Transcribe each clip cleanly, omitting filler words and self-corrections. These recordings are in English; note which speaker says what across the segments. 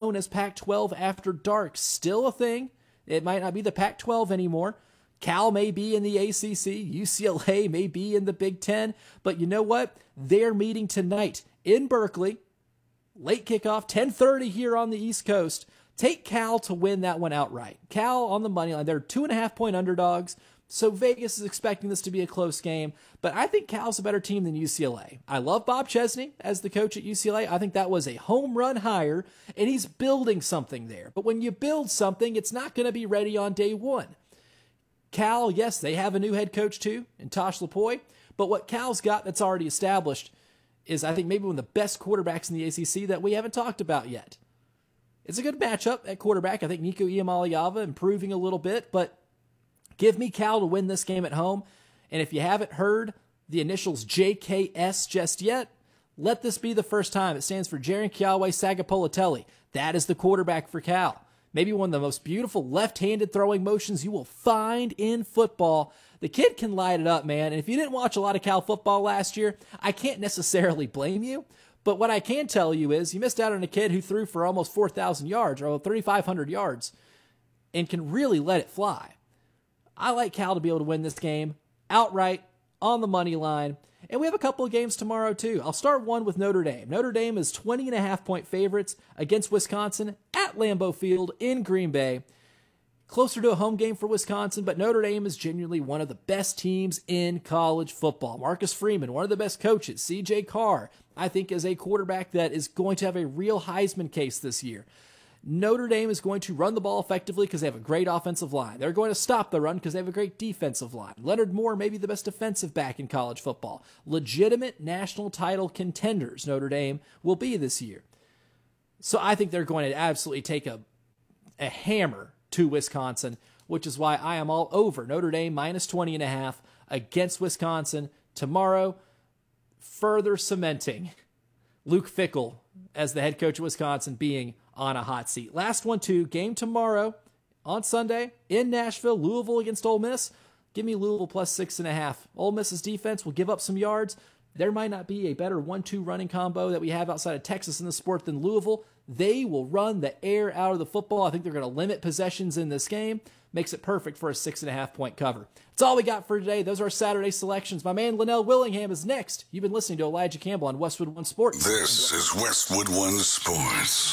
Speaker 1: known as Pac-12 After Dark. Still a thing. It might not be the Pac-12 anymore. Cal may be in the ACC. UCLA may be in the Big Ten. But you know what? They're meeting tonight in Berkeley. Late kickoff, 10:30 here on the East Coast. Take Cal to win that one outright. Cal on the money line. They're 2.5-point underdogs. So Vegas is expecting this to be a close game, but I think Cal's a better team than UCLA. I love Bob Chesney as the coach at UCLA. I think that was a home run hire, and he's building something there. But when you build something, it's not going to be ready on day one. Cal, yes, they have a new head coach too, in Tosh Lupoi, but what Cal's got that's already established is, I think, maybe one of the best quarterbacks in the ACC that we haven't talked about yet. It's a good matchup at quarterback. I think Nico Iamaleava improving a little bit, but give me Cal to win this game at home. And if you haven't heard the initials JKS just yet, let this be the first time. It stands for Jaren Kiawe Sagapolitelli. That is the quarterback for Cal. Maybe one of the most beautiful left-handed throwing motions you will find in football. The kid can light it up, man. And if you didn't watch a lot of Cal football last year, I can't necessarily blame you. But what I can tell you is you missed out on a kid who threw for almost 4,000 yards or 3,500 yards and can really let it fly. I like Cal to be able to win this game outright on the money line. And we have a couple of games tomorrow, too. I'll start one with Notre Dame. Notre Dame is 20.5-point favorites against Wisconsin at Lambeau Field in Green Bay. Closer to a home game for Wisconsin, but Notre Dame is genuinely one of the best teams in college football. Marcus Freeman, one of the best coaches. C.J. Carr, I think, is a quarterback that is going to have a real Heisman case this year. Notre Dame is going to run the ball effectively because they have a great offensive line. They're going to stop the run because they have a great defensive line. Leonard Moore may be the best defensive back in college football. Legitimate national title contenders Notre Dame will be this year. So I think they're going to absolutely take a hammer to Wisconsin, which is why I am all over Notre Dame minus 20.5 against Wisconsin tomorrow, further cementing Luke Fickell as the head coach of Wisconsin being on a hot seat. Last one, too. Game tomorrow on Sunday in Nashville, Louisville against Ole Miss. Give me Louisville plus 6.5. Ole Miss's defense will give up some yards. There might not be a better 1-2 running combo that we have outside of Texas in the sport than Louisville. They will run the air out of the football. I think they're going to limit possessions in this game. Makes it perfect for a 6.5-point cover. That's all we got for today. Those are our Saturday selections. My man Linnell Willingham is next. You've been listening to Elijah Campbell on Westwood One Sports.
Speaker 2: This is Westwood One Sports.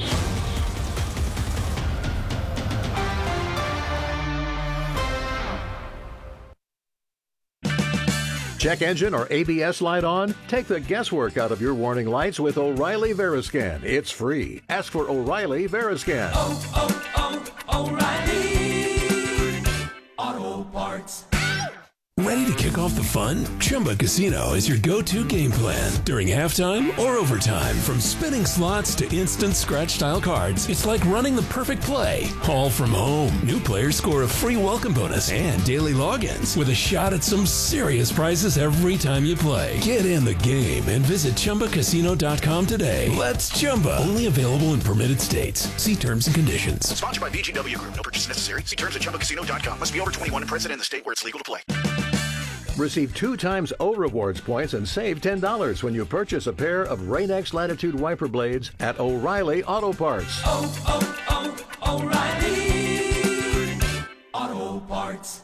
Speaker 3: Check engine or ABS light on? Take the guesswork out of your warning lights with O'Reilly Veriscan. It's free. Ask for O'Reilly Veriscan.
Speaker 4: O'Reilly Auto Parts.
Speaker 5: Ready to kick off the fun? Chumba Casino is your go-to game plan during halftime or overtime. From spinning slots to instant scratch-style cards, it's like running the perfect play, all from home. New players score a free welcome bonus and daily logins with a shot at some serious prizes every time you play. Get in the game and visit ChumbaCasino.com today. Let's Chumba. Only available in permitted states. See terms and conditions.
Speaker 6: Sponsored by VGW Group. No purchase necessary. See terms at ChumbaCasino.com. Must be over 21 and present in the state where it's legal to play.
Speaker 3: Receive 2 times O Rewards points and save $10 when you purchase a pair of Rain-X Latitude wiper blades at O'Reilly Auto Parts.
Speaker 4: O'Reilly Auto Parts.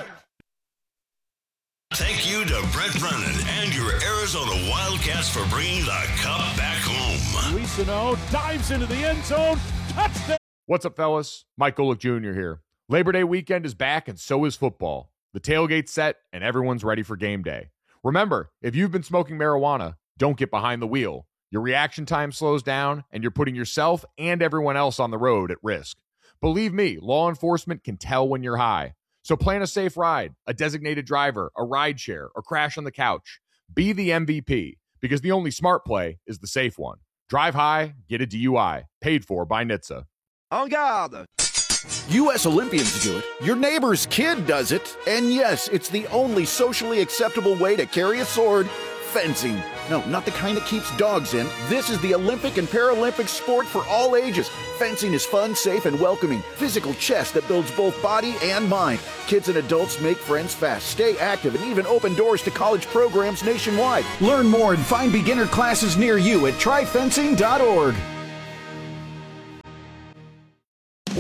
Speaker 2: Thank you to Brent Brennan and your Arizona Wildcats for bringing the cup back home.
Speaker 7: Luis Sano dives into the end zone. Touchdown.
Speaker 8: What's up, fellas? Mike Golick Jr. here. Labor Day weekend is back, and so is football. The tailgate's set, and everyone's ready for game day. Remember, if you've been smoking marijuana, don't get behind the wheel. Your reaction time slows down, and you're putting yourself and everyone else on the road at risk. Believe me, law enforcement can tell when you're high. So plan a safe ride, a designated driver, a ride share, or crash on the couch. Be the MVP, because the only smart play is the safe one. Drive high, get a DUI. Paid for by NHTSA.
Speaker 6: En garde! U.S. Olympians do it. Your neighbor's kid does it. And yes, it's the only socially acceptable way to carry a sword. Fencing. No, not the kind that keeps dogs in. This is the Olympic and Paralympic sport for all ages. Fencing is fun, safe, and welcoming. Physical chess that builds both body and mind. Kids and adults make friends fast, stay active, and even open doors to college programs nationwide. Learn more and find beginner classes near you at tryfencing.org.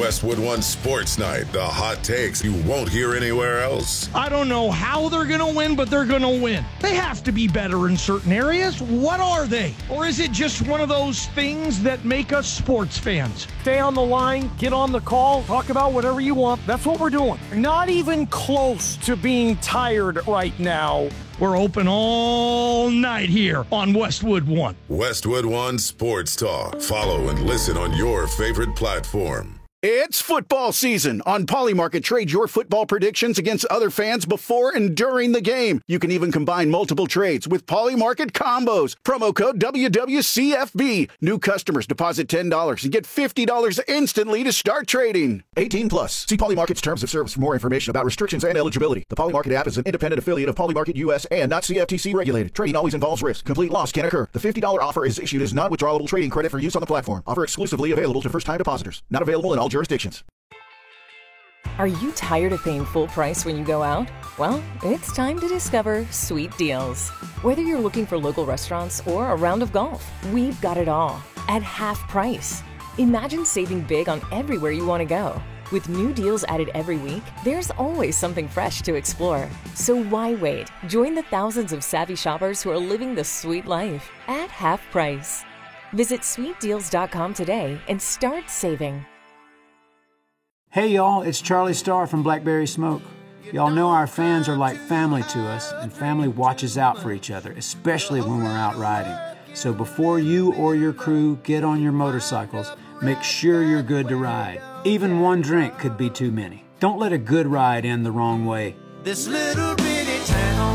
Speaker 9: Westwood One Sports Night, the hot takes you won't hear anywhere else.
Speaker 10: I don't know how they're going to win, but they're going to win. They have to be better in certain areas. What are they? Or is it just one of those things that make us sports fans? Stay on the line, get on the call, talk about whatever you want. That's what we're doing. Not even close to being tired right now. We're open all night here on Westwood One.
Speaker 9: Westwood One Sports Talk. Follow and listen on your favorite platform.
Speaker 6: It's football season. On Polymarket, trade your football predictions against other fans before and during the game. You can even combine multiple trades with Polymarket combos. Promo code WWCFB. New customers deposit $10 and get $50 instantly to start trading. 18 plus. See Polymarket's terms of service for more information about restrictions and eligibility. The Polymarket app is an independent affiliate of Polymarket US and not CFTC regulated. Trading always involves risk. Complete loss can occur. The $50 offer is issued as non-withdrawable trading credit for use on the platform. Offer exclusively available to first-time depositors. Not available in all jurisdictions.
Speaker 11: Are you tired of paying full price when you go out? Well, it's time to discover Sweet Deals. Whether you're looking for local restaurants or a round of golf, we've got it all at half price. Imagine saving big on everywhere you want to go. With new deals added every week, there's always something fresh to explore. So why wait? Join the thousands of savvy shoppers who are living the sweet life at half price. Visit sweetdeals.com today and start saving.
Speaker 12: Hey y'all, it's Charlie Starr from Blackberry Smoke. Y'all know our fans are like family to us, and family watches out for each other, especially when we're out riding. So before you or your crew get on your motorcycles, make sure you're good to ride. Even one drink could be too many. Don't let a good ride end the wrong way.
Speaker 4: This little bitty town,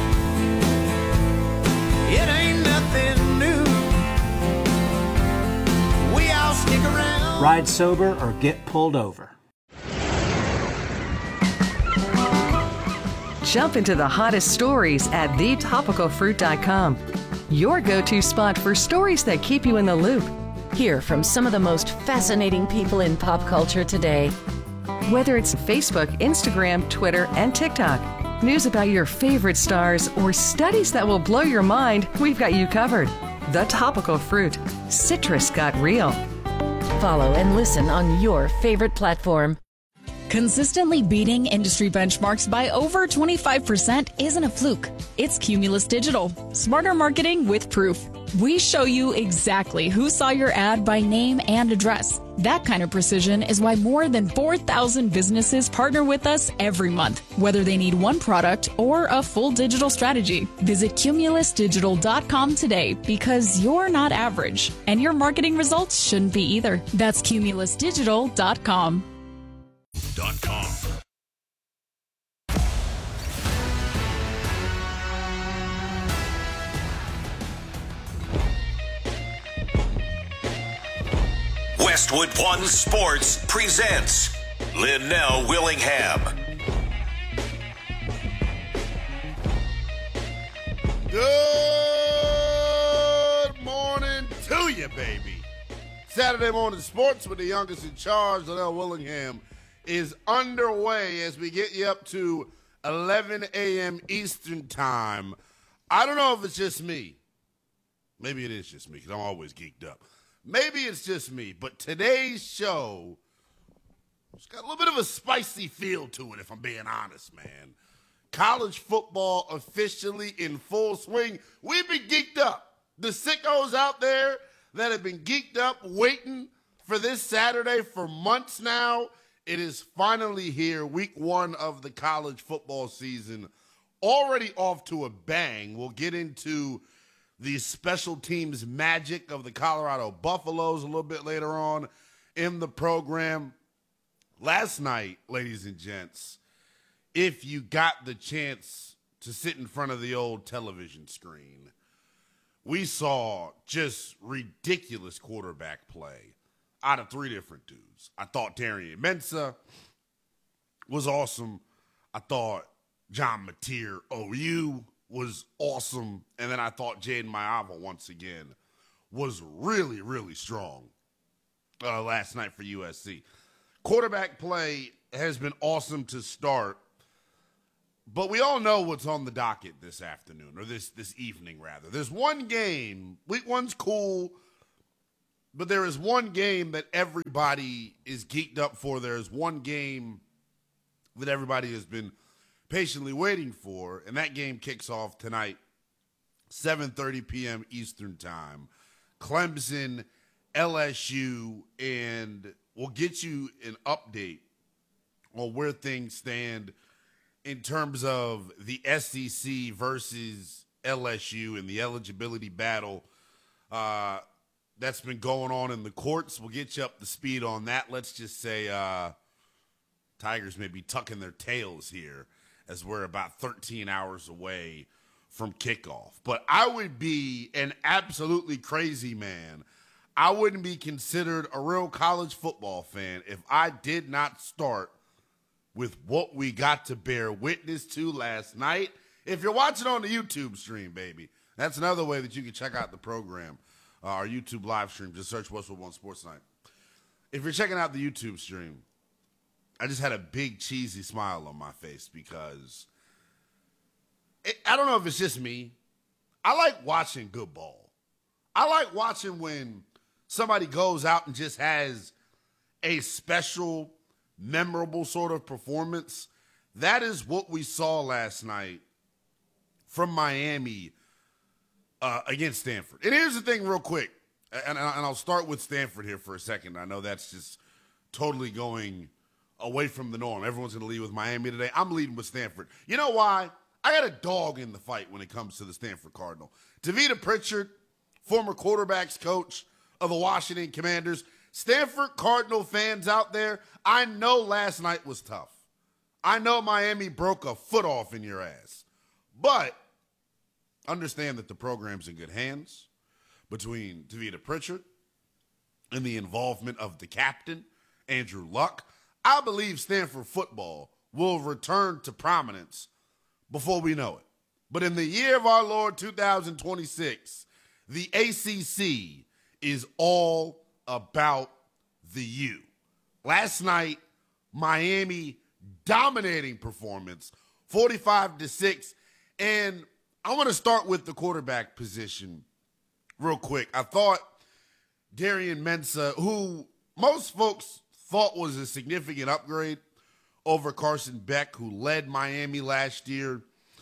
Speaker 4: it ain't nothing new. We all stick around.
Speaker 12: Ride sober or get pulled over.
Speaker 13: Jump into the hottest stories at thetopicalfruit.com. Your go-to spot for stories that keep you in the loop.
Speaker 14: Hear from some of the most fascinating people in pop culture today.
Speaker 13: Whether it's Facebook, Instagram, Twitter, and TikTok, news about your favorite stars, or studies that will blow your mind, we've got you covered. The Topical Fruit. Citrus got real.
Speaker 14: Follow and listen on your favorite platform.
Speaker 15: Consistently beating industry benchmarks by over 25% isn't a fluke. It's Cumulus Digital. Smarter marketing with proof. We show you exactly who saw your ad by name and address. That kind of precision is why more than 4,000 businesses partner with us every month, whether they need one product or a full digital strategy. Visit cumulusdigital.com today because you're not average, and your marketing results shouldn't be either. That's cumulusdigital.com.
Speaker 2: Westwood One Sports presents Linnell Willingham.
Speaker 16: Good morning to you, baby. Saturday morning sports with the youngest in charge, Linnell Willingham, is underway as we get you up to 11 a.m. Eastern time. I don't know if it's just me. Maybe it is just me because I'm always geeked up. Maybe it's just me, but today's show, it's got a little bit of a spicy feel to it, if I'm being honest, man. College football officially in full swing. We've been geeked up. The sickos out there that have been geeked up waiting for this Saturday for months now, it is finally here, week one of the college football season, already off to a bang. We'll get into the special teams magic of the Colorado Buffaloes a little bit later on in the program. Last night, ladies and gents, if you got the chance to sit in front of the old television screen, we saw just ridiculous quarterback play out of three different dudes. I thought Darian Mensah was awesome. I thought John Mateer OU was awesome. And then I thought Jaden Mayava once again was really, really strong last night for USC. Quarterback play has been awesome to start, but we all know what's on the docket this afternoon, or this evening rather. There's one game. Week one's cool. But there is one game that everybody is geeked up for. There is one game that everybody has been patiently waiting for, and that game kicks off tonight, 7:30 p.m. Eastern Time. Clemson, LSU, and we'll get you an update on where things stand in terms of the SEC versus LSU and the eligibility battle that's been going on in the courts. We'll get you up to speed on that. Let's just say Tigers may be tucking their tails here as we're about 13 hours away from kickoff. But I would be an absolutely crazy man. I wouldn't be considered a real college football fan if I did not start with what we got to bear witness to last night. If you're watching on the YouTube stream, baby, that's another way that you can check out the program. Our YouTube live stream, just search Westwood One Sports Night. If you're checking out the YouTube stream, I just had a big cheesy smile on my face because I don't know if it's just me. I like watching good ball. I like watching when somebody goes out and just has a special, memorable sort of performance. That is what we saw last night from Miami against Stanford. And here's the thing real quick, and I'll start with Stanford here for a second. I know that's just totally going away from the norm. Everyone's going to lead with Miami today. I'm leading with Stanford. You know why? I got a dog in the fight when it comes to the Stanford Cardinal. Tavita Pritchard, former quarterbacks coach of the Washington Commanders. Stanford Cardinal fans out there, I know last night was tough. I know Miami broke a foot off in your ass. But understand that the program's in good hands between Tavita Pritchard and the involvement of the captain, Andrew Luck. I believe Stanford football will return to prominence before we know it. But in the year of our Lord 2026, the ACC is all about the U. Last night, Miami dominating performance, 45-6. And I want to start with the quarterback position real quick. I thought Darian Mensah, who most folks thought was a significant upgrade over Carson Beck, who led Miami last year,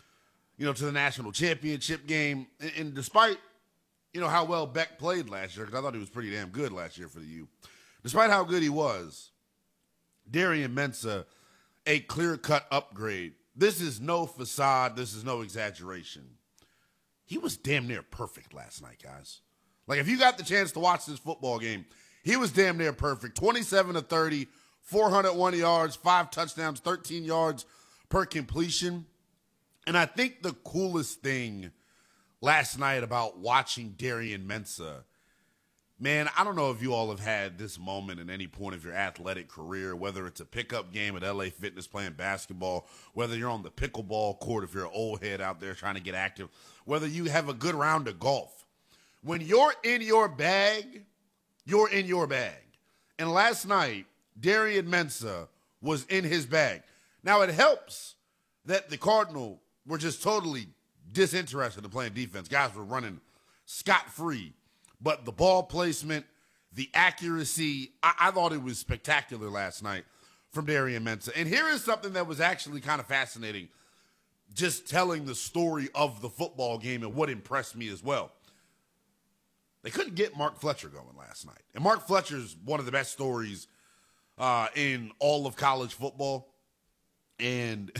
Speaker 16: to the national championship game. And despite, how well Beck played last year, because I thought he was pretty damn good last year for the U. Despite how good he was, Darian Mensah, a clear-cut upgrade. This is no facade. This is no exaggeration. He was damn near perfect last night, guys. Like, if you got the chance to watch this football game, he was damn near perfect. 27 of 30, 401 yards, 5 touchdowns, 13 yards per completion. And I think the coolest thing last night about watching Darian Mensah, man, I don't know if you all have had this moment at any point of your athletic career, whether it's a pickup game at LA Fitness playing basketball, whether you're on the pickleball court if you're an old head out there trying to get active, whether you have a good round of golf. When you're in your bag, you're in your bag. And last night, Darian Mensah was in his bag. Now, it helps that the Cardinals were just totally disinterested in playing defense. Guys were running scot-free. But the ball placement, the accuracy, I thought it was spectacular last night from Darian Mensah. And here is something that was actually kind of fascinating, just telling the story of the football game and what impressed me as well. They couldn't get Mark Fletcher going last night. And Mark Fletcher's one of the best stories in all of college football. And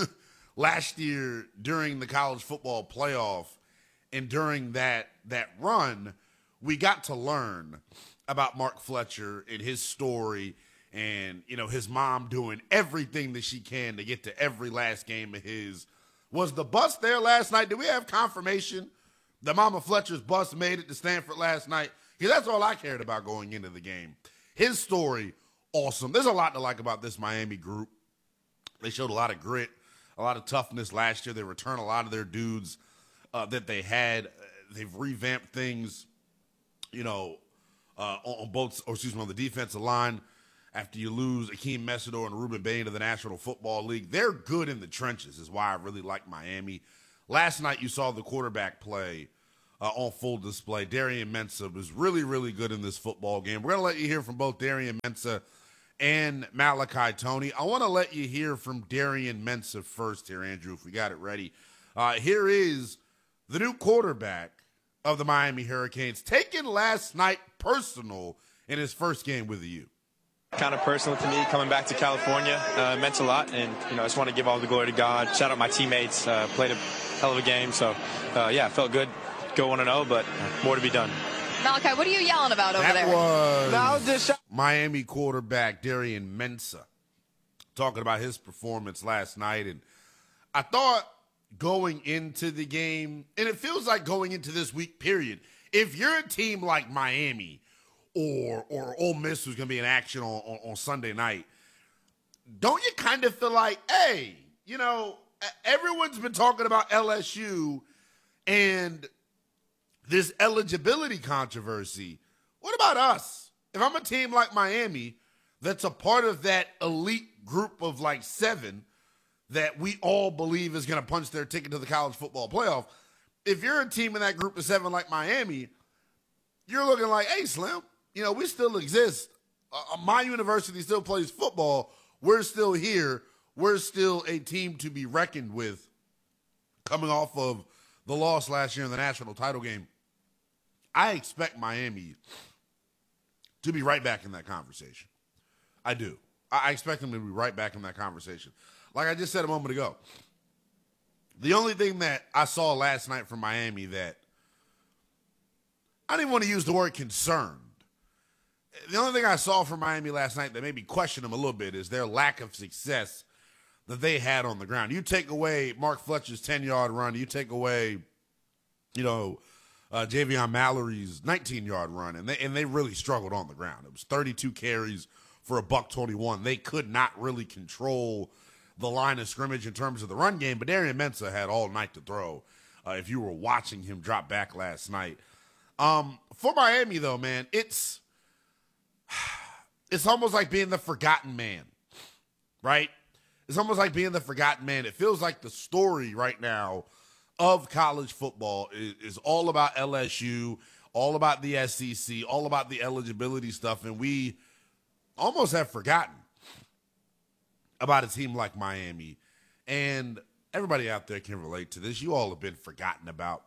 Speaker 16: last year during the college football playoff and during that run, we got to learn about Mark Fletcher and his story and, his mom doing everything that she can to get to every last game of his. Was the bus there last night? Did we have confirmation that Mama Fletcher's bus made it to Stanford last night? Because that's all I cared about going into the game. His story, awesome. There's a lot to like about this Miami group. They showed a lot of grit, a lot of toughness last year. They returned a lot of their dudes that they had. They've revamped things, on the defensive line. After you lose Akeem Mesidor and Ruben Bain to the National Football League, they're good in the trenches is why I really like Miami. Last night you saw the quarterback play on full display. Darian Mensah was really, really good in this football game. We're going to let you hear from both Darian Mensah and Malachi Tony. I want to let you hear from Darian Mensah first here, Andrew, if we got it ready. Here is the new quarterback of the Miami Hurricanes, taking last night personal in his first game with the U.
Speaker 17: Kind of personal to me, coming back to California, meant a lot, and I just want to give all the glory to God. Shout out my teammates, played a hell of a game, so felt good. Go 1-0, but more to be done.
Speaker 18: Malachi, what are you yelling about over there?
Speaker 16: That was Miami quarterback Darian Mensah talking about his performance last night, and I thought going into the game, and it feels like going into this week period, if you're a team like Miami or Ole Miss, who's going to be in action on Sunday night, don't you kind of feel like, hey, everyone's been talking about LSU and this eligibility controversy. What about us? If I'm a team like Miami that's a part of that elite group of like 7 that we all believe is going to punch their ticket to the college football playoff, if you're a team in that group of 7 like Miami, you're looking like, hey, Slim, we still exist. My university still plays football. We're still here. We're still a team to be reckoned with coming off of the loss last year in the national title game. I expect Miami to be right back in that conversation. I do. I expect them to be right back in that conversation. Like I just said a moment ago, the only thing that I saw last night from Miami that I didn't want to use the word concerned. The only thing I saw from Miami last night that made me question them a little bit is their lack of success that they had on the ground. You take away Mark Fletcher's 10-yard run, you take away, Javion Mallory's 19-yard run, and they really struggled on the ground. It was 32 carries for $121. They could not really control the line of scrimmage in terms of the run game, but Darian Mensah had all night to throw if you were watching him drop back last night. For Miami, though, man, it's almost like being the forgotten man, right? It's almost like being the forgotten man. It feels like the story right now of college football is all about LSU, all about the SEC, all about the eligibility stuff, and we almost have forgotten about a team like Miami. And everybody out there can relate to this. You all have been forgotten about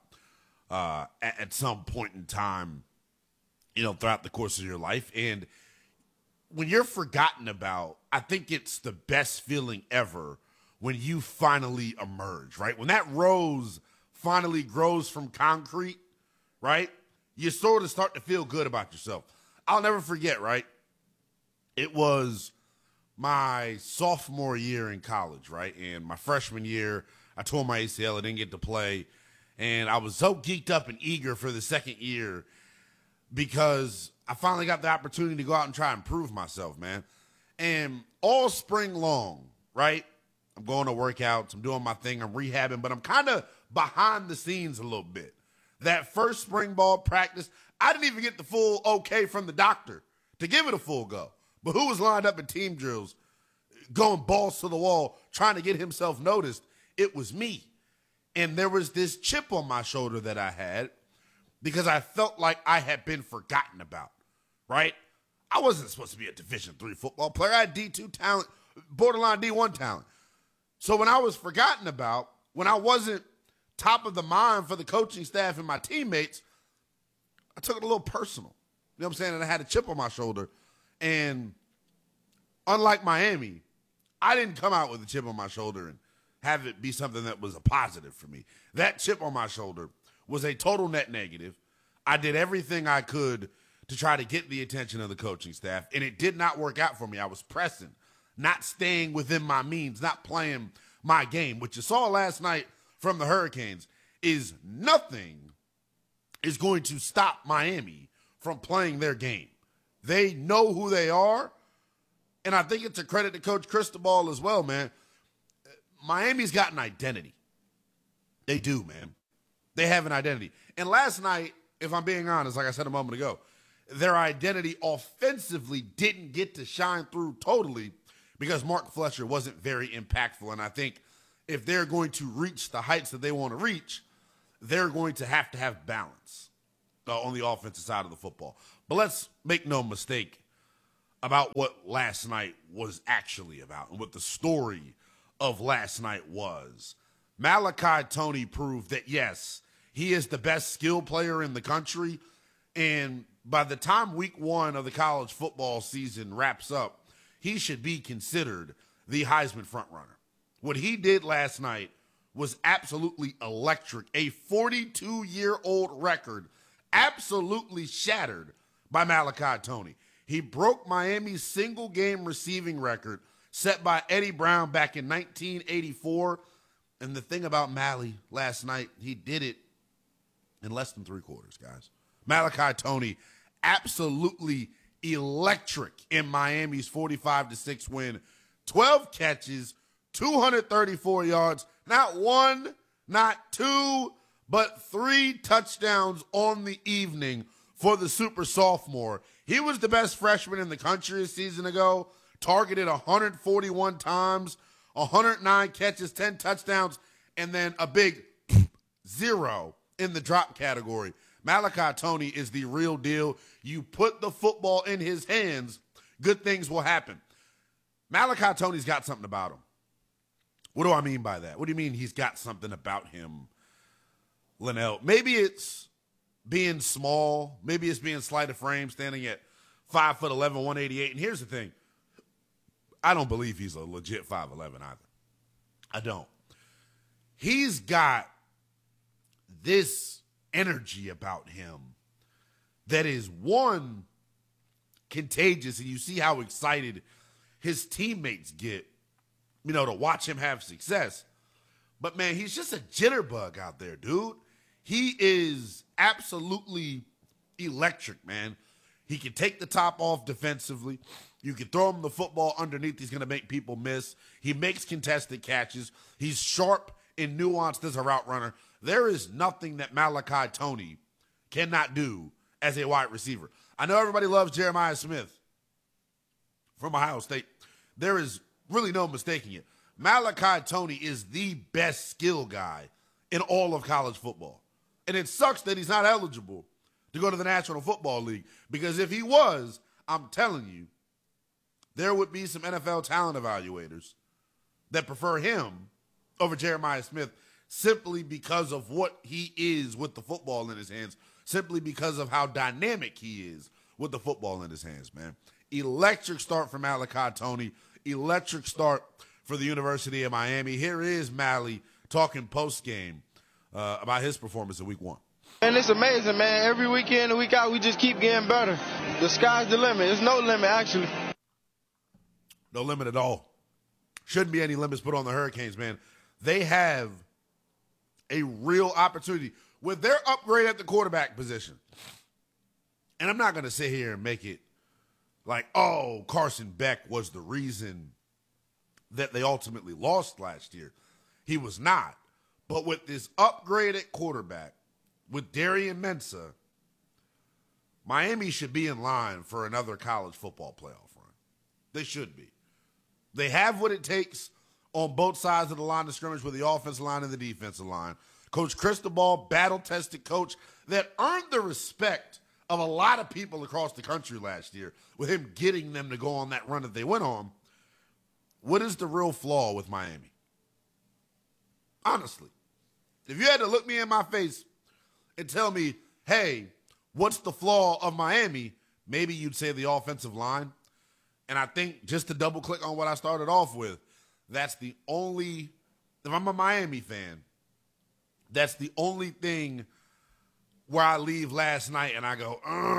Speaker 16: at some point in time, throughout the course of your life. And when you're forgotten about, I think it's the best feeling ever when you finally emerge, right? When that rose finally grows from concrete, right? You sort of start to feel good about yourself. I'll never forget, right? It was my sophomore year in college, right? And my freshman year, I tore my ACL. I didn't get to play. And I was so geeked up and eager for the second year because I finally got the opportunity to go out and try and prove myself, man. And all spring long, right, I'm going to workouts, I'm doing my thing, I'm rehabbing, but I'm kind of behind the scenes a little bit. That first spring ball practice, I didn't even get the full okay from the doctor to give it a full go. But who was lined up in team drills, going balls to the wall, trying to get himself noticed? It was me. And there was this chip on my shoulder that I had because I felt like I had been forgotten about, right? I wasn't supposed to be a Division III football player. I had D2 talent, borderline D1 talent. So when I was forgotten about, when I wasn't top of the mind for the coaching staff and my teammates, I took it a little personal. You know what I'm saying? And I had a chip on my shoulder. And unlike Miami, I didn't come out with a chip on my shoulder and have it be something that was a positive for me. That chip on my shoulder was a total net negative. I did everything I could to try to get the attention of the coaching staff, and it did not work out for me. I was pressing, not staying within my means, not playing my game. What you saw last night from the Hurricanes is nothing is going to stop Miami from playing their game. They know who they are, and I think it's a credit to Coach Cristobal as well, man. Miami's got an identity. They do, man. They have an identity. And last night, if I'm being honest, like I said a moment ago, their identity offensively didn't get to shine through totally because Mark Fletcher wasn't very impactful. And I think if they're going to reach the heights that they want to reach, they're going to have balance on the offensive side of the football. But let's make no mistake about what last night was actually about and what the story of last night was. Malachi Tony proved that, yes, he is the best skill player in the country, and by the time week 1 of the college football season wraps up, he should be considered the Heisman frontrunner. What he did last night was absolutely electric. A 42-year-old record absolutely shattered by Malachi Tony. He broke Miami's single-game receiving record set by Eddie Brown back in 1984. And the thing about Mally last night, he did it in less than 3 quarters, guys. Malachi Tony absolutely electric in Miami's 45-6 win. 12 catches, 234 yards, not 1, not 2, but 3 touchdowns on the evening for the super sophomore. He was the best freshman in the country a season ago, targeted 141 times, 109 catches, 10 touchdowns, and then a big 0 in the drop category. Malachi Tony is the real deal. You put the football in his hands, good things will happen. Malachi Tony's got something about him. What do I mean by that? What do you mean he's got something about him, Linnell? Maybe it's being small. Maybe it's being slight of frame, standing at 5'11", 188. And here's the thing. I don't believe he's a legit 5'11" either. I don't. He's got this energy about him that is, one, contagious, and you see how excited his teammates get, to watch him have success. But, man, he's just a jitterbug out there, dude. He is absolutely electric, man. He can take the top off defensively. You can throw him the football underneath. He's going to make people miss. He makes contested catches. He's sharp and nuanced as a route runner. There is nothing that Malachi Tony cannot do as a wide receiver. I know everybody loves Jeremiah Smith from Ohio State. There is really no mistaking it. Malachi Tony is the best skill guy in all of college football. And it sucks that he's not eligible to go to the National Football League, because if he was, I'm telling you, there would be some NFL talent evaluators that prefer him over Jeremiah Smith simply because of what he is with the football in his hands, simply because of how dynamic he is with the football in his hands, man. Electric start for Malachi Tony. Electric start for the University of Miami. Here is Mally talking post-game about his performance in Week 1.
Speaker 19: And it's amazing, man. Every weekend and week out, we just keep getting better. The sky's the limit. There's no limit, actually.
Speaker 16: No limit at all. Shouldn't be any limits put on the Hurricanes, man. They have a real opportunity with their upgrade at the quarterback position. And I'm not going to sit here and make it like, oh, Carson Beck was the reason that they ultimately lost last year. He was not. But with this upgrade at quarterback, with Darian Mensah, Miami should be in line for another college football playoff run. They should be. They have what it takes on both sides of the line of scrimmage with the offensive line and the defensive line. Coach Cristobal, battle-tested coach that earned the respect of a lot of people across the country last year with him getting them to go on that run that they went on. What is the real flaw with Miami? Honestly, if you had to look me in my face and tell me, hey, what's the flaw of Miami? Maybe you'd say the offensive line. And I think just to double click on what I started off with, that's the only, if I'm a Miami fan, that's the only thing where I leave last night and I go,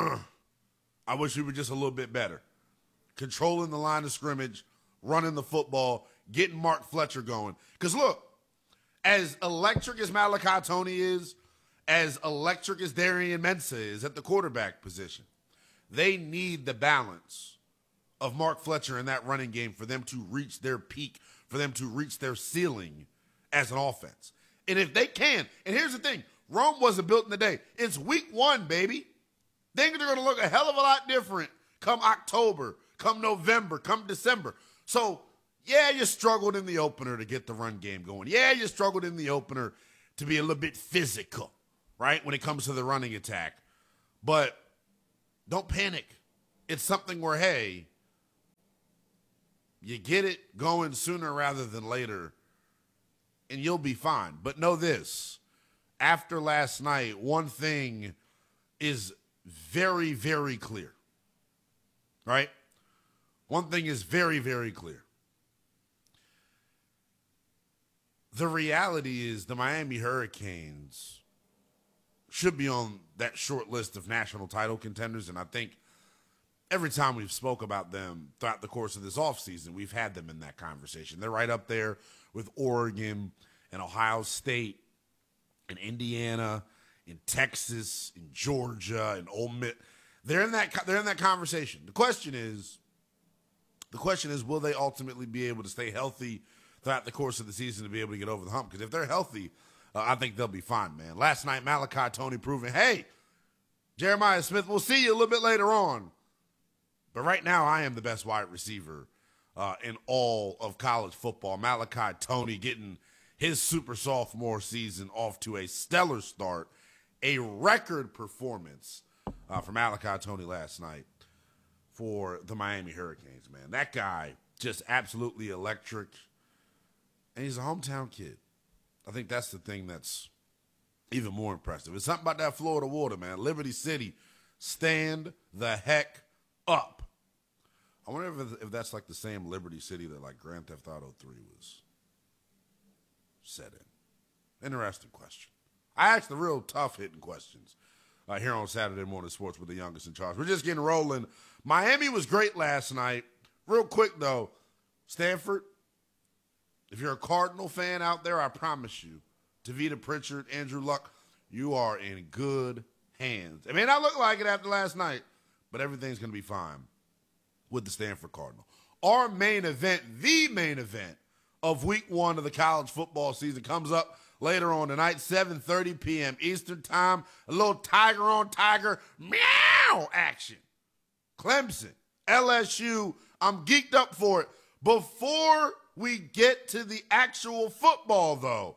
Speaker 16: I wish we were just a little bit better. Controlling the line of scrimmage, running the football, getting Mark Fletcher going. Because look, as electric as Malachi Tony is, as electric as Darian Mensah is at the quarterback position, they need the balance of Mark Fletcher in that running game for them to reach their peak, for them to reach their ceiling as an offense. And if they can, and here's the thing, Rome wasn't built in a day. It's Week 1, baby. Things are going to look a hell of a lot different come October, come November, come December. So, yeah, you struggled in the opener to get the run game going. Yeah, you struggled in the opener to be a little bit physical, right, when it comes to the running attack. But don't panic. It's something where, hey, you get it going sooner rather than later, and you'll be fine. But know this, after last night, one thing is very, very clear, right? One thing is very, very clear. The reality is the Miami Hurricanes should be on that short list of national title contenders, and I think every time we've spoke about them throughout the course of this offseason, we've had them in that conversation. They're right up there with Oregon and Ohio State and Indiana and Texas and Georgia and Ole Miss. They're in that conversation. The question is, will they ultimately be able to stay healthy throughout the course of the season to be able to get over the hump? Because if they're healthy, I think they'll be fine, man. Last night, Malachi Toney proving, hey, Jeremiah Smith, we'll see you a little bit later on. But right now, I am the best wide receiver in all of college football. Malachi Toney getting his super sophomore season off to a stellar start, a record performance for Malachi Toney last night for the Miami Hurricanes, man. That guy just absolutely electric, and he's a hometown kid. I think that's the thing that's even more impressive. It's something about that Florida water, man. Liberty City, stand the heck up. I wonder if that's like the same Liberty City that like Grand Theft Auto 3 was set in. Interesting question. I asked the real tough hitting questions here on Saturday Morning Sports with the youngest in charge. We're just getting rolling. Miami was great last night. Real quick though, Stanford, if you're a Cardinal fan out there, I promise you, Tavita Pritchard, Andrew Luck, you are in good hands. It may not look like it after last night, but everything's going to be fine with the Stanford Cardinal. Our main event, the main event of week one of the college football season comes up later on tonight, 7:30 p.m. Eastern time. A little tiger on tiger meow action. Clemson, LSU, I'm geeked up for it. Before we get to the actual football, though,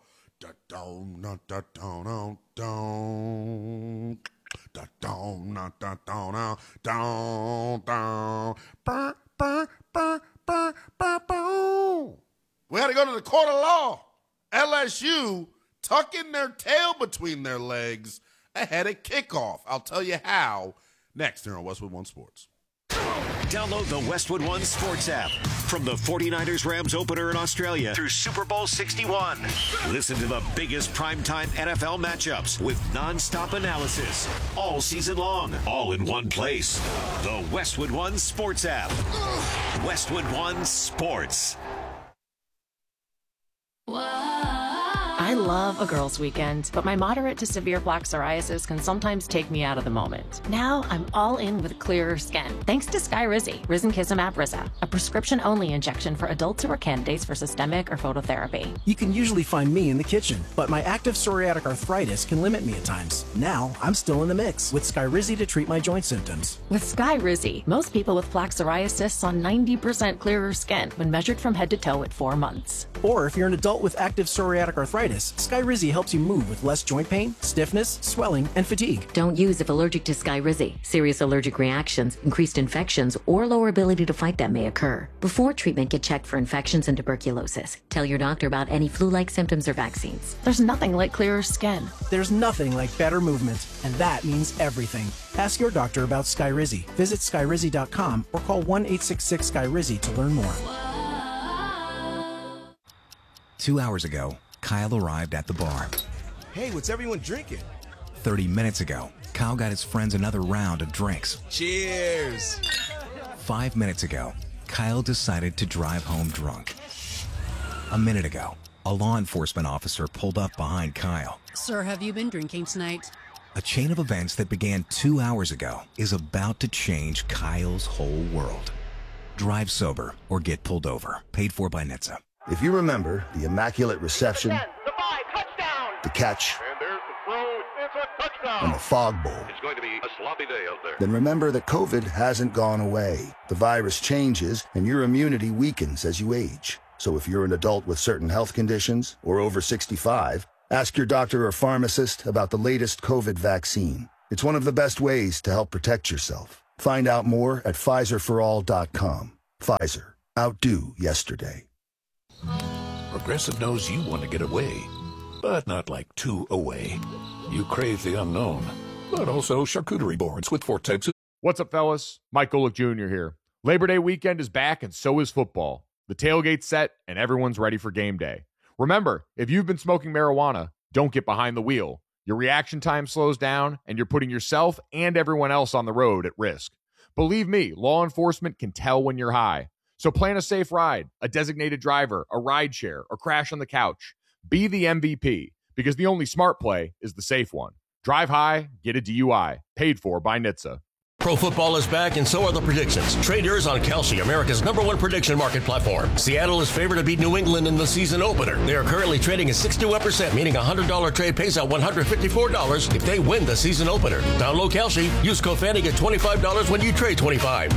Speaker 16: we had to go to the court of law. LSU tucking their tail between their legs ahead of kickoff. I'll tell you how next here on Westwood One Sports.
Speaker 20: Download the Westwood One Sports app. From the 49ers-Rams opener in Australia through Super Bowl 61. Listen to the biggest primetime NFL matchups with nonstop analysis all season long, all in one place. The Westwood One Sports app. Westwood One Sports.
Speaker 14: I love a girls' weekend, but my moderate to severe plaque psoriasis can sometimes take me out of the moment. Now I'm all in with clearer skin, thanks to Skyrizi, Risankizumab Riza, a prescription-only injection for adults who are candidates for systemic or phototherapy.
Speaker 21: You can usually find me in the kitchen, but my active psoriatic arthritis can limit me at times. Now I'm still in the mix with Skyrizi to treat my joint symptoms.
Speaker 14: With Skyrizi, most people with plaque psoriasis saw 90% clearer skin when measured from head to toe at 4 months.
Speaker 21: Or if you're an adult with active psoriatic arthritis, Skyrizi helps you move with less joint pain, stiffness, swelling, and fatigue.
Speaker 22: Don't use if allergic to Skyrizi. Serious allergic reactions, increased infections, or lower ability to fight them may occur. Before treatment, get checked for infections and tuberculosis. Tell your doctor about any flu-like symptoms or vaccines.
Speaker 14: There's nothing like clearer skin.
Speaker 21: There's nothing like better movement, and that means everything. Ask your doctor about Skyrizi. Visit Skyrizi.com or call 1-866-SKYRIZI to learn more.
Speaker 23: 2 hours ago, Kyle arrived at the bar.
Speaker 24: Hey, what's everyone drinking?
Speaker 23: 30 minutes ago, Kyle got his friends another round of drinks.
Speaker 24: Cheers!
Speaker 23: 5 minutes ago, Kyle decided to drive home drunk. A minute ago, a law enforcement officer pulled up behind Kyle.
Speaker 25: Sir, have you been drinking tonight?
Speaker 23: A chain of events that began 2 hours ago is about to change Kyle's whole world. Drive sober or get pulled over. Paid for by NHTSA.
Speaker 26: If you remember the immaculate reception, the catch, and the fog bowl,
Speaker 27: it's going to be a sloppy day out there.
Speaker 26: Then remember that COVID hasn't gone away. The virus changes, and your immunity weakens as you age. So if you're an adult with certain health conditions or over 65, Ask your doctor or pharmacist about the latest COVID vaccine. It's one of the best ways to help protect yourself. Find out more at PfizerForAll.com. Pfizer. Outdo yesterday.
Speaker 1: Progressive knows you want to get away, but not like too away. You crave the unknown, but also charcuterie boards with 4 types of...
Speaker 3: What's up, fellas? Mike Golick Jr. here. Labor Day weekend is back, and so is football. The tailgate's set, and everyone's ready for game day. Remember, if you've been smoking marijuana, don't get behind the wheel. Your reaction time slows down, and you're putting yourself and everyone else on the road at risk. Believe me, law enforcement can tell when you're high. So plan a safe ride, a designated driver, a ride share, or crash on the couch. Be the MVP, because the only smart play is the safe one. Drive high, get a DUI. Paid for by NHTSA.
Speaker 5: Pro football is back, and so are the predictions. Trade yours on Kalshi, America's #1 prediction market platform. Seattle is favored to beat New England in the season opener. They are currently trading at 61%, meaning a $100 trade pays out $154 if they win the season opener. Download Kalshi. Use code FANNY, get $25 when you trade $25.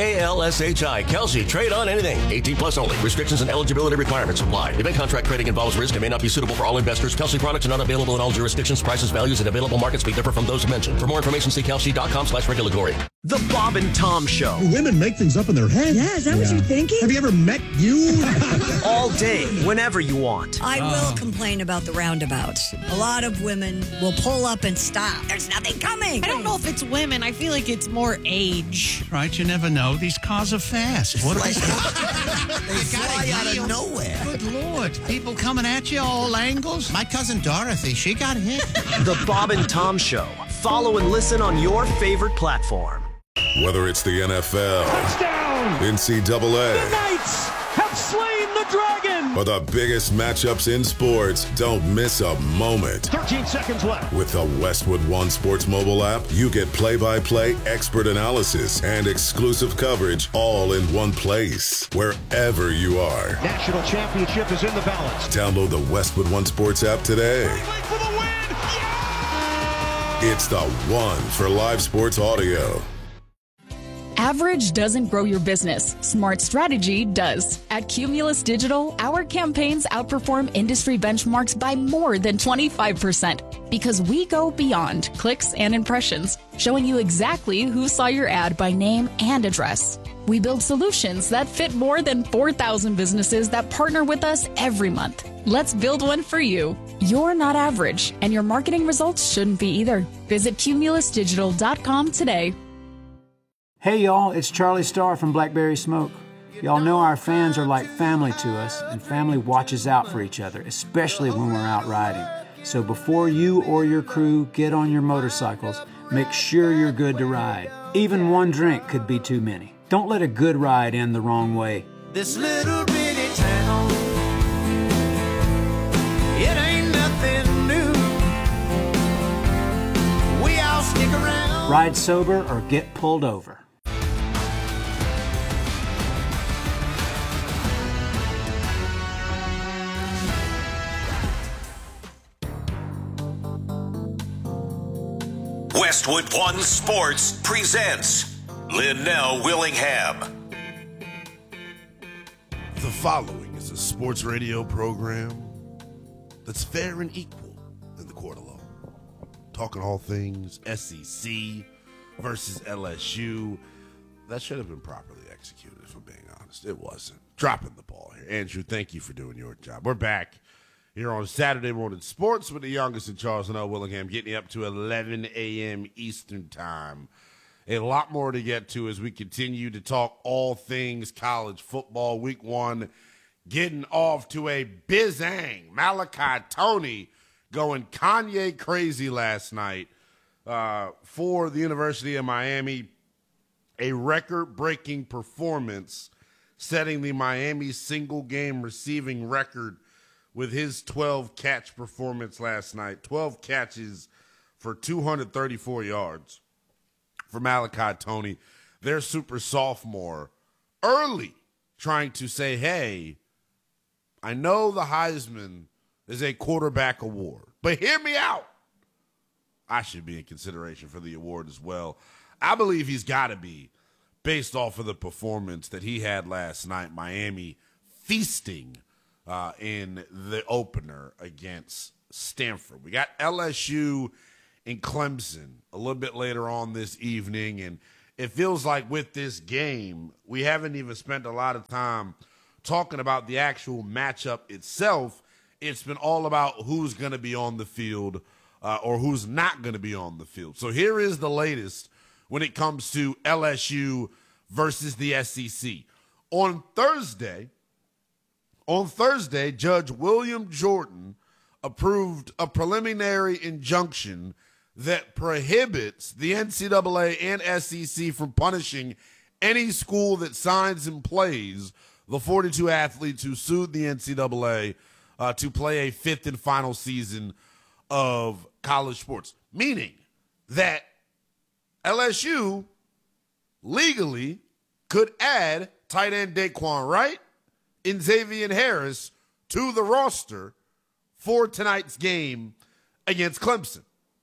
Speaker 5: KALSHI. Kalshi. Trade on anything. 18 plus only. Restrictions and eligibility requirements apply. Event contract trading involves risk and may not be suitable for all investors. Kalshi products are not available in all jurisdictions. Prices, values, and available markets may differ from those mentioned. For more information, see kalshi.com/regulatory.
Speaker 7: The Bob and Tom Show.
Speaker 8: Do women make things up in their head?
Speaker 7: Yeah, is that what you're thinking?
Speaker 8: Have you ever met you?
Speaker 7: All day, whenever you want.
Speaker 9: I will complain about the roundabouts. A lot of women will pull up and stop. There's nothing coming.
Speaker 10: I don't know if it's women. I feel like it's more age.
Speaker 8: Right, you never know. These cars are fast. What are they?
Speaker 9: They fly out of nowhere.
Speaker 8: Good Lord. People coming at you all angles. My cousin Dorothy, she got hit.
Speaker 7: The Bob and Tom Show. Follow and listen on your favorite platform.
Speaker 28: Whether it's the NFL,
Speaker 8: touchdown,
Speaker 28: NCAA,
Speaker 8: the Knights have slain the dragon,
Speaker 28: or the biggest matchups in sports, don't miss a moment.
Speaker 8: 13 seconds left.
Speaker 28: With the Westwood One Sports mobile app, you get play-by-play expert analysis and exclusive coverage all in one place, wherever you are.
Speaker 8: National championship is in the balance.
Speaker 28: Download the Westwood One Sports app today.
Speaker 8: For the win! Yeah!
Speaker 28: It's the one for live sports audio.
Speaker 15: Average doesn't grow your business. Smart strategy does. At Cumulus Digital, our campaigns outperform industry benchmarks by more than 25% because we go beyond clicks and impressions, showing you exactly who saw your ad by name and address. We build solutions that fit more than 4,000 businesses that partner with us every month. Let's build one for you. You're not average, and your marketing results shouldn't be either. Visit cumulusdigital.com today.
Speaker 12: Hey y'all, it's Charlie Starr from Blackberry Smoke. Y'all know our fans are like family to us, and family watches out for each other, especially when we're out riding. So before you or your crew get on your motorcycles, make sure you're good to ride. Even one drink could be too many. Don't let a good ride end the wrong way.
Speaker 4: This little bitty town, it ain't nothing new. We all stick around.
Speaker 12: Ride sober or get pulled over.
Speaker 20: Westwood One Sports presents Linnell Willingham.
Speaker 16: The following is a sports radio program that's fair and equal in the court of law. Talking all things SEC versus LSU. That should have been properly executed, if I'm being honest. It wasn't. Dropping the ball here. Andrew, thank you for doing your job. We're back here on Saturday Morning Sports with the youngest in Charles and Willingham, getting you up to 11 a.m. Eastern Time. A lot more to get to as we continue to talk all things college football. Week 1 getting off to a bizang. Malachi Tony going Kanye crazy last night for the University of Miami. A record-breaking performance, setting the Miami single-game receiving record with his 12-catch performance last night. 12 catches for 234 yards for Malachi Tony. Their super sophomore early trying to say, hey, I know the Heisman is a quarterback award, but hear me out. I should be in consideration for the award as well. I believe he's got to be, based off of the performance that he had last night. Miami feasting in the opener against Stanford. We got LSU and Clemson a little bit later on this evening, and it feels like with this game, we haven't even spent a lot of time talking about the actual matchup itself. It's been all about who's going to be on the field or who's not going to be on the field. So here is the latest when it comes to LSU versus the SEC. On Thursday, Judge William Jordan approved a preliminary injunction that prohibits the NCAA and SEC from punishing any school that signs and plays the 42 athletes who sued the NCAA to play a fifth and final season of college sports, meaning that LSU legally could add tight end Daquan Wright and Xavier Harris to the roster for tonight's game against Clemson.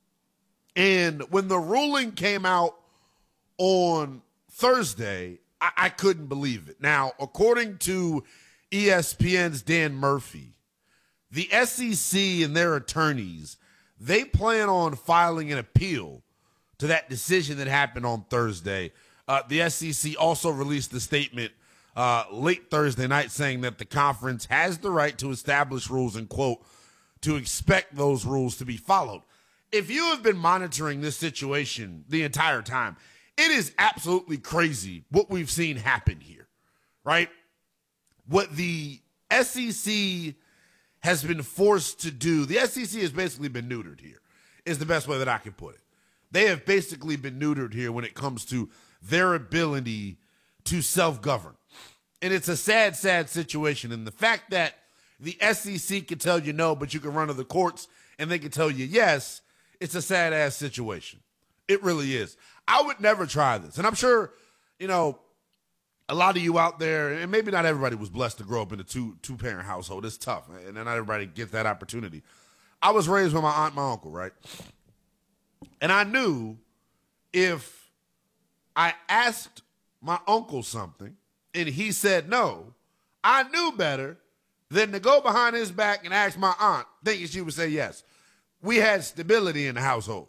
Speaker 16: And when the ruling came out on Thursday, I couldn't believe it. Now, according to ESPN's Dan Murphy, the SEC and their attorneys, they plan on filing an appeal to that decision that happened on Thursday. The SEC also released a statement late Thursday night saying that the conference has the right to establish rules and, quote, to expect those rules to be followed. If you have been monitoring this situation the entire time, it is absolutely crazy what we've seen happen here, right? What the SEC has been forced to do, the SEC has basically been neutered here, is the best way that I can put it. They have basically been neutered here when it comes to their ability to self-govern. And it's a sad, sad situation. And the fact that the SEC can tell you no, but you can run to the courts and they can tell you yes, it's a sad-ass situation. It really is. I would never try this. And I'm sure, you know, a lot of you out there, and maybe not everybody was blessed to grow up in a two-parent household. It's tough, and not everybody gets that opportunity. I was raised with my aunt and my uncle, right? And I knew if I asked my uncle something and he said no, I knew better than to go behind his back and ask my aunt, thinking she would say yes. We had stability in the household.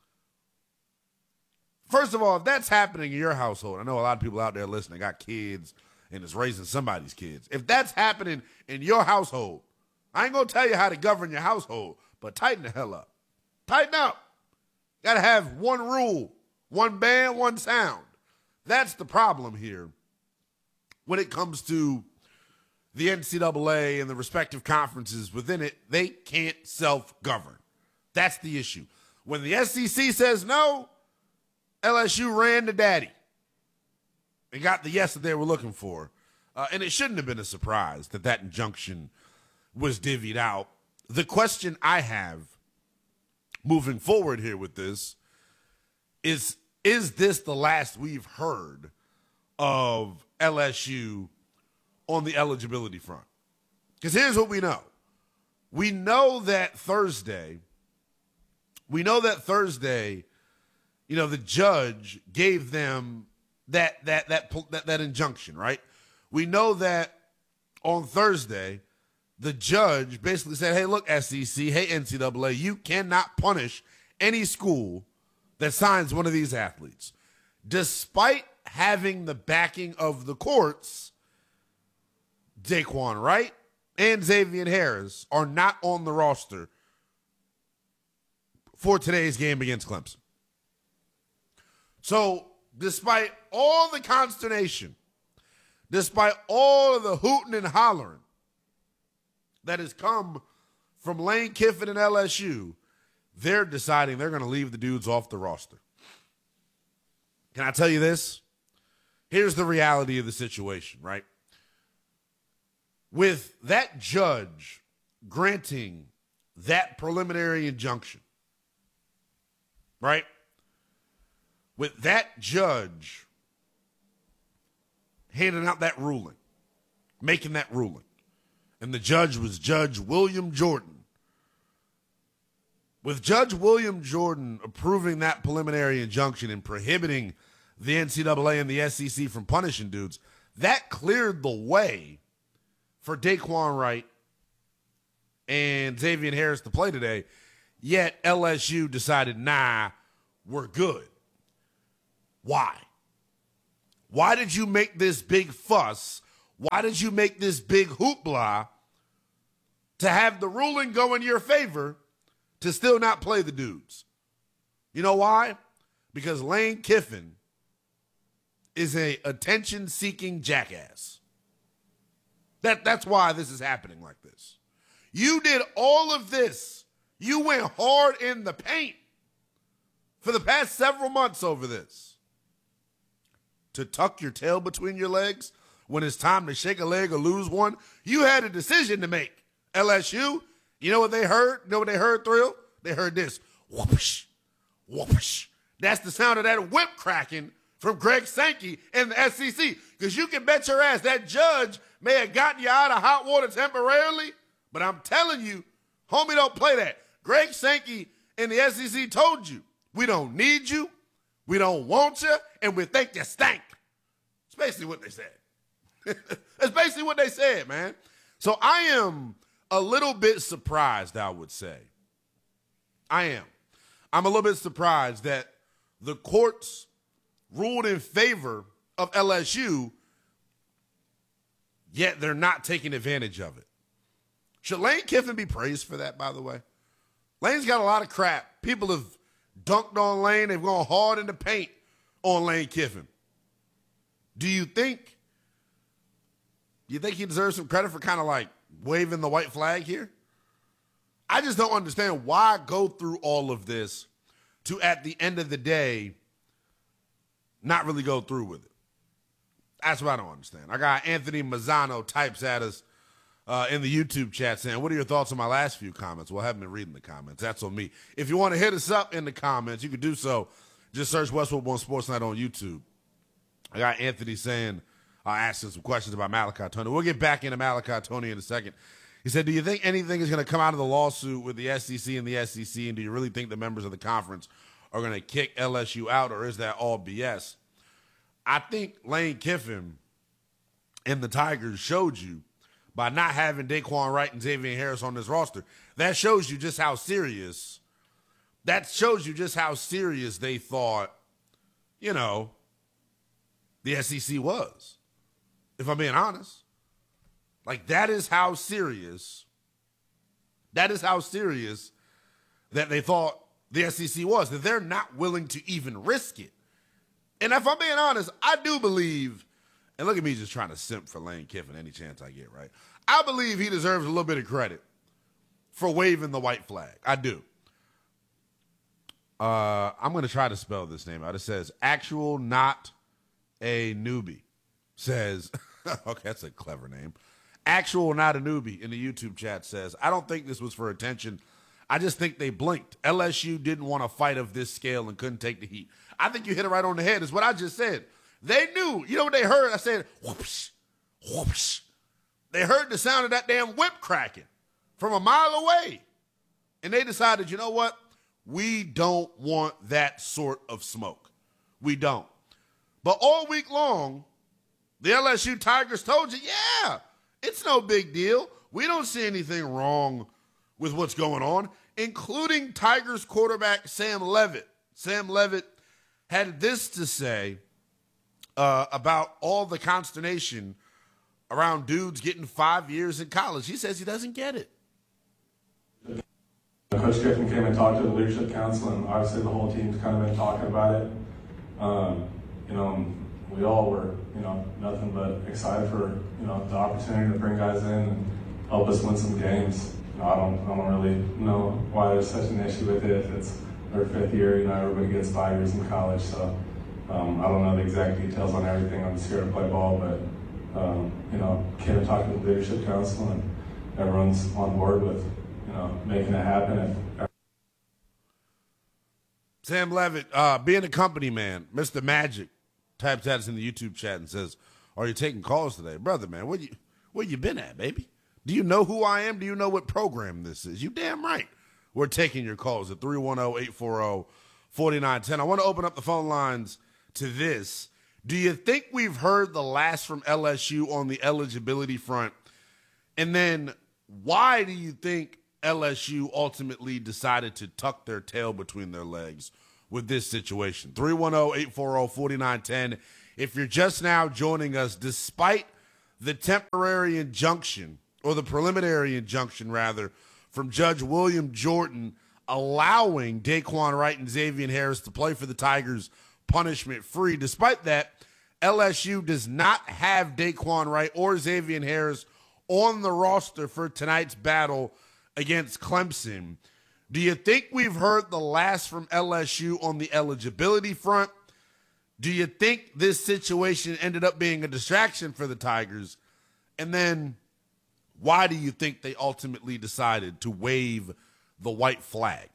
Speaker 16: First of all, if that's happening in your household, I know a lot of people out there listening got kids and is raising somebody's kids. If that's happening in your household, I ain't going to tell you how to govern your household, but tighten the hell up. Tighten up. Got to have one rule, one band, one sound. That's the problem here when it comes to the NCAA and the respective conferences within it. They can't self-govern. That's the issue. When the SEC says no, LSU ran to daddy and got the yes that they were looking for. And it shouldn't have been a surprise that that injunction was divvied out. The question I have moving forward here with this is this the last we've heard of LSU on the eligibility front? Because here's what we know. We know that Thursday, you know, the judge gave them that injunction, right? We know that on Thursday, the judge basically said, hey, look, SEC, hey, NCAA, you cannot punish any school that signs one of these athletes. Despite having the backing of the courts, Daquan Wright and Xavier Harris are not on the roster for today's game against Clemson. So, despite all the consternation, despite all of the hooting and hollering that has come from Lane Kiffin and LSU, they're deciding they're going to leave the dudes off the roster. Can I tell you this? Here's the reality of the situation, right? With that judge granting that preliminary injunction, right? With that judge handing out that ruling, making that ruling, and the judge was Judge William Jordan. With Judge William Jordan approving that preliminary injunction and prohibiting the NCAA and the SEC from punishing dudes, that cleared the way for Daquan Wright and Xavier Harris to play today, yet LSU decided, nah, we're good. Why? Why did you make this big fuss? Why did you make this big hoopla to have the ruling go in your favor to still not play the dudes? You know why? Because Lane Kiffin is a attention-seeking jackass. That's why this is happening like this. You did all of this. You went hard in the paint for the past several months over this. To tuck your tail between your legs when it's time to shake a leg or lose one, you had a decision to make. LSU, you know what they heard? You know what they heard, Thrill? They heard this. Whoosh, whoosh. That's the sound of that whip cracking from Greg Sankey in the SEC. Because you can bet your ass that judge may have gotten you out of hot water temporarily, but I'm telling you, homie, don't play that. Greg Sankey in the SEC told you, we don't need you, we don't want you, and we think you stink. It's basically what they said. That's basically what they said, man. So I am a little bit surprised, I would say. I am. I'm a little bit surprised that the courts ruled in favor of LSU, yet they're not taking advantage of it. Should Lane Kiffin be praised for that, by the way? Lane's got a lot of crap. People have dunked on Lane. They've gone hard in the paint on Lane Kiffin. Do you think he deserves some credit for kind of like waving the white flag here? I just don't understand why go through all of this to, at the end of the day, not really go through with it. That's what I don't understand. I got Anthony Mazzano types at us in the YouTube chat saying, what are your thoughts on my last few comments? Well, I haven't been reading the comments. That's on me. If you want to hit us up in the comments, you can do so. Just search Westwood One Sports Night on YouTube. I got Anthony saying, asking some questions about Malachi Tony. We'll get back into Malachi Tony in a second. He said, do you think anything is going to come out of the lawsuit with the SEC and the SEC, and do you really think the members of the conference are going to kick LSU out, or is that all BS? I think Lane Kiffin and the Tigers showed you by not having Daquan Wright and Xavier Harris on this roster. That shows you just how serious. That shows you just how serious they thought, the SEC was. If I'm being honest. Like, that is how serious that they thought the SEC was, that they're not willing to even risk it. And if I'm being honest, I do believe, and look at me just trying to simp for Lane Kiffin any chance I get, right? I believe he deserves a little bit of credit for waving the white flag. I do. I'm going to try to spell this name out. It says, actual not a newbie. Says, okay, that's a clever name. Actual not a newbie in the YouTube chat says, I don't think this was for attention. I just think they blinked. LSU didn't want a fight of this scale and couldn't take the heat. I think you hit it right on the head. Is what I just said. They knew. You know what they heard? I said, whoops, whoops. They heard the sound of that damn whip cracking from a mile away. And they decided, you know what? We don't want that sort of smoke. We don't. But all week long, the LSU Tigers told you, yeah, it's no big deal. We don't see anything wrong with what's going on, including Tigers quarterback Sam Levitt. Sam Levitt had this to say about all the consternation around dudes getting 5 years in college. He says he doesn't get it.
Speaker 2: Coach Kiffin came and talked to the leadership council, and obviously the whole team's kind of been talking about it. We all were, nothing but excited for, the opportunity to bring guys in and help us win some games. I don't really know why there's such an issue with it. If it's their 5th year, everybody gets 5 years in college, so I don't know the exact details on everything. I'm just here to play ball, but came and talked to the leadership council, and everyone's on board with, making it happen.
Speaker 16: Sam Levitt, being a company man, Mr. Magic, types at us in the YouTube chat and says, are you taking calls today? Brother, man, where you been at, baby? Do you know who I am? Do you know what program this is? You damn right. We're taking your calls at 310-840-4910. I want to open up the phone lines to this. Do you think we've heard the last from LSU on the eligibility front? And then why do you think LSU ultimately decided to tuck their tail between their legs with this situation? 310-840-4910. If you're just now joining us, despite the temporary injunction, or the preliminary injunction, rather, from Judge William Jordan allowing Daquan Wright and Xavier Harris to play for the Tigers punishment-free, despite that, LSU does not have Daquan Wright or Xavier Harris on the roster for tonight's battle against Clemson. Do you think we've heard the last from LSU on the eligibility front? Do you think this situation ended up being a distraction for the Tigers? And then why do you think they decided to wave the white flag?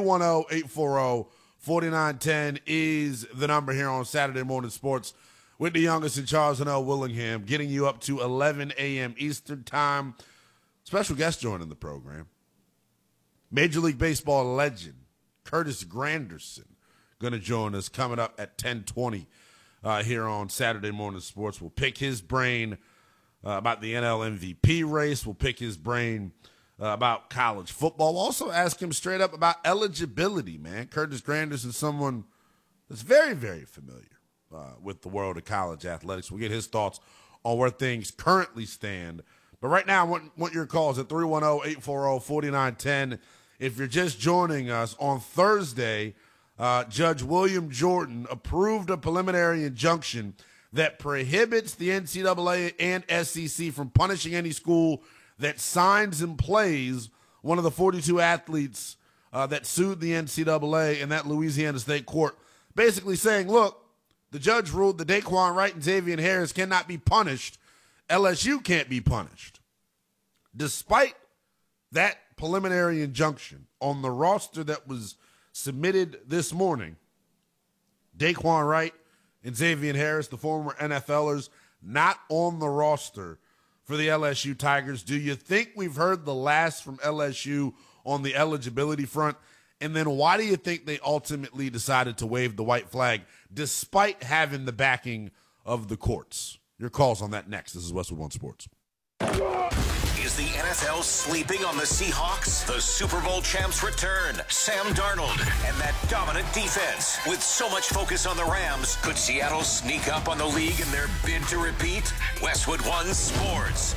Speaker 16: 310-840-4910 is the number here on Saturday Morning Sports with the youngest in Charles and L. Willingham, getting you up to 11 a.m. Eastern Time. Special guest joining the program. Major League Baseball legend Curtis Granderson going to join us coming up at 10:20 here on Saturday Morning Sports. We'll pick his brain about the NL MVP race. We'll pick his brain about college football. We'll also ask him straight up about eligibility, man. Curtis Granderson is someone that's very, very familiar with the world of college athletics. We'll get his thoughts on where things currently stand. But right now, I want your calls at 310-840-4910. If you're just joining us, on Thursday, Judge William Jordan approved a preliminary injunction that prohibits the NCAA and SEC from punishing any school that signs and plays one of the 42 athletes that sued the NCAA in that Louisiana state court, basically saying, look, the judge ruled that Daquan Wright and Xavier Harris cannot be punished. LSU can't be punished. Despite that preliminary injunction on the roster that was submitted this morning, Daquan Wright and Xavier Harris, the former NFLers, not on the roster for the LSU Tigers. Do you think we've heard the last from LSU on the eligibility front? And then why do you think they ultimately decided to wave the white flag despite having the backing of the courts? Your calls on that next. This is Westwood One Sports.
Speaker 20: Is the NFL sleeping on the Seahawks? The Super Bowl champs return. Sam Darnold and that dominant defense. With so much focus on the Rams, could Seattle sneak up on the league in their bid to repeat? Westwood One Sports.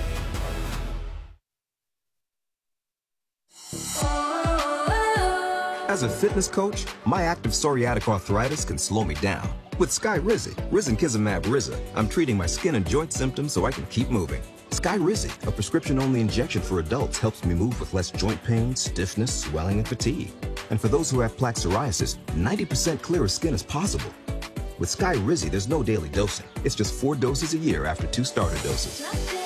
Speaker 24: As a fitness coach, my active psoriatic arthritis can slow me down. With Skyrizi, Risankizumab Riza, I'm treating my skin and joint symptoms so I can keep moving. Skyrizi, a prescription-only injection for adults, helps me move with less joint pain, stiffness, swelling, and fatigue. And for those who have plaque psoriasis, 90% clearer skin is possible. With Skyrizi, there's no daily dosing. It's just 4 doses a year after 2 starter doses.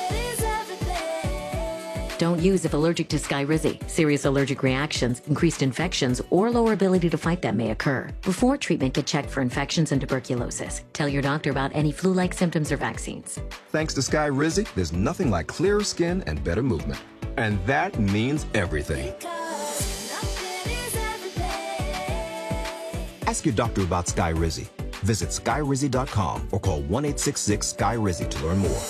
Speaker 6: Don't use if allergic to Skyrizi. Serious allergic reactions, increased infections, or lower ability to fight them may occur. Before treatment, get checked for infections and tuberculosis. Tell your doctor about any flu-like symptoms or vaccines.
Speaker 24: Thanks to Skyrizi, there's nothing like clearer skin and better movement. And that means everything. Ask your doctor about Skyrizi. Visit Skyrizi.com or call 1-866-SKY-RIZI to learn more.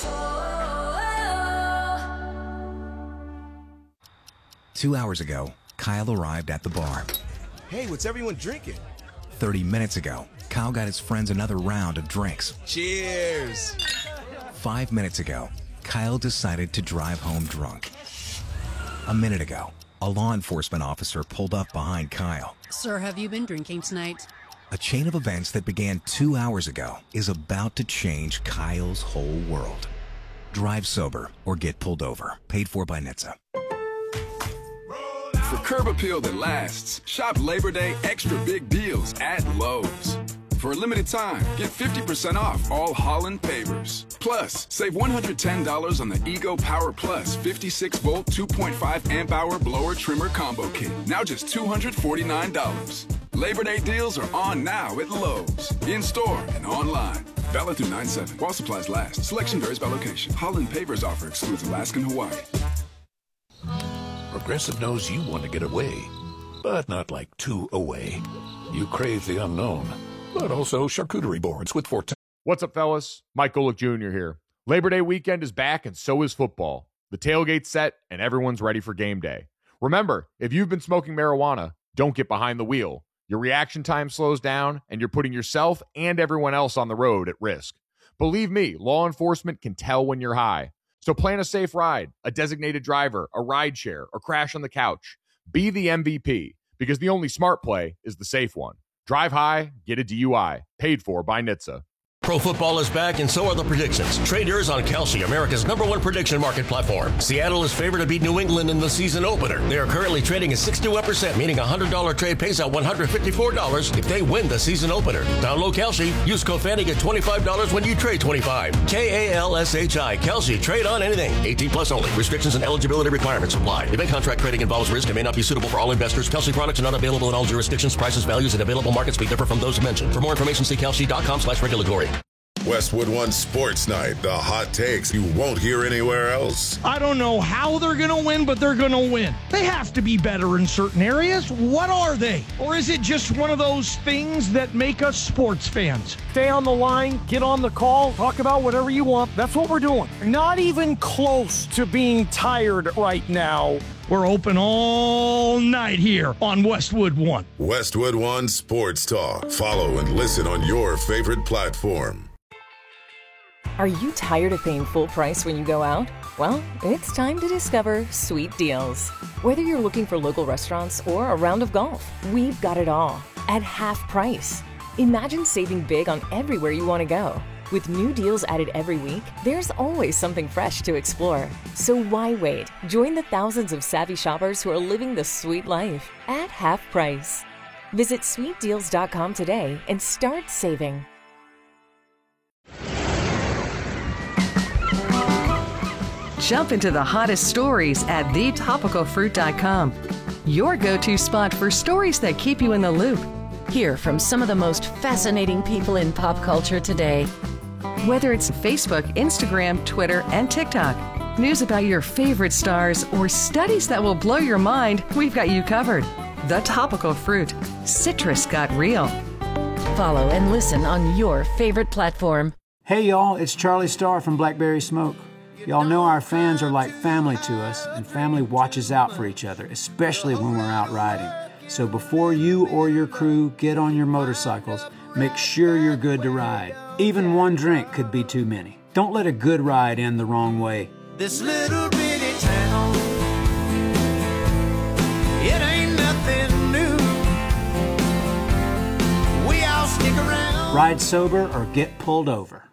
Speaker 23: 2 hours ago, Kyle arrived at the bar.
Speaker 24: Hey, what's everyone drinking?
Speaker 23: 30 minutes ago, Kyle got his friends another round of drinks.
Speaker 24: Cheers!
Speaker 23: 5 minutes ago, Kyle decided to drive home drunk. A minute ago, a law enforcement officer pulled up behind Kyle.
Speaker 25: Sir, have you been drinking tonight?
Speaker 23: A chain of events that began 2 hours ago is about to change Kyle's whole world. Drive sober or get pulled over. Paid for by NHTSA.
Speaker 11: For curb appeal that lasts, shop Labor Day extra big deals at Lowe's. For a limited time, get 50% off all Holland pavers. Plus, save $110 on the Ego Power Plus 56-volt 2.5 amp hour blower trimmer combo kit. Now just $249. Labor Day deals are on now at Lowe's. In-store and online. Valid through 9/7. While supplies last. Selection varies by location. Holland pavers offer excludes Alaska and Hawaii.
Speaker 1: Progressive knows you want to get away, but not like 2 away. You crave the unknown, but also charcuterie boards with Forte.
Speaker 3: What's up, fellas? Mike Golick Jr. here. Labor Day weekend is back, and so is football. the tailgate's set, and everyone's ready for game day. Remember, if you've been smoking marijuana, don't get behind the wheel. Your reaction time slows down, and you're putting yourself and everyone else on the road at risk. Believe me, law enforcement can tell when you're high. So plan a safe ride, a designated driver, a ride share, or crash on the couch. Be the MVP, because the only smart play is the safe one. Drive high, get a DUI. Paid for by NHTSA.
Speaker 5: Pro football is back, and so are the predictions. Trade yours on Kalshi, America's #1 prediction market platform. Seattle is favored to beat New England in the season opener. They are currently trading at 61%, meaning a $100 trade pays out $154 if they win the season opener. Download Kalshi. Use code FANNY, get $25 when you trade $25. KALSHI. Kalshi. Trade on anything. 18 plus only. Restrictions and eligibility requirements apply. Event contract trading involves risk and may not be suitable for all investors. Kalshi products are not available in all jurisdictions. Prices, values, and available markets may differ from those mentioned. For more information, see kalshi.com/regulatory.
Speaker 28: Westwood One Sports Night, the hot takes you won't hear anywhere else.
Speaker 13: I don't know how they're going to win, but they're going to win. They have to be better in certain areas. What are they? Or is it just one of those things that make us sports fans? Stay on the line, get on the call, talk about whatever you want. That's what we're doing. Not even close to being tired right now. We're open all night here on Westwood One.
Speaker 28: Westwood One Sports Talk. Follow and listen on your favorite platform.
Speaker 14: Are you tired of paying full price when you go out? Well, it's time to discover Sweet Deals. Whether you're looking for local restaurants or a round of golf, we've got it all at half price. Imagine saving big on everywhere you want to go. With new deals added every week, there's always something fresh to explore. So why wait? Join the thousands of savvy shoppers who are living the sweet life at half price. Visit sweetdeals.com today and start saving.
Speaker 17: Jump into the hottest stories at thetopicalfruit.com. Your go-to spot for stories that keep you in the loop.
Speaker 18: Hear from some of the most fascinating people in pop culture today.
Speaker 17: Whether it's Facebook, Instagram, Twitter, and TikTok, news about your favorite stars, or studies that will blow your mind, we've got you covered. The Topical Fruit. Citrus got real.
Speaker 18: Follow and listen on your favorite platform.
Speaker 12: Hey y'all, it's Charlie Starr from Blackberry Smoke. Y'all know our fans are like family to us, and family watches out for each other, especially when we're out riding. So before you or your crew get on your motorcycles, make sure you're good to ride. Even one drink could be too many. Don't let a good ride end the wrong way.
Speaker 4: This little bitty town, it ain't nothing new. We all stick around.
Speaker 12: Ride sober or get pulled over.